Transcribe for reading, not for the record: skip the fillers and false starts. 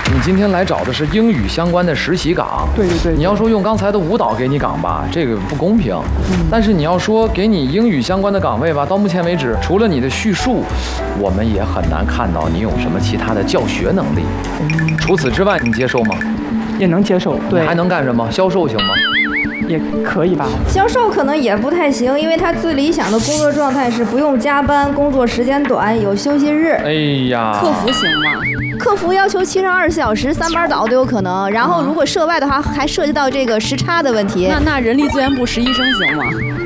你今天来找的是英语相关的实习岗。 对对对。 你要说用刚才的舞蹈给你岗吧，这个不公平。但是你要说给你英语相关的岗位吧，到目前为止，除了你的叙述，我们也很难看到你有什么其他的教学能力。除此之外，你接受吗？ 也能接受。对。 还能干什么？销售行吗？ 也可以吧。 销售可能也不太行，因为他最理想的工作状态是不用加班，工作时间短，有休息日。 哎呀， 客服行吗？ 客服要求7上20小时，3班倒都有可能。然后如果涉外的话，还涉及到这个时差的问题。 那人力资源部实习生行吗？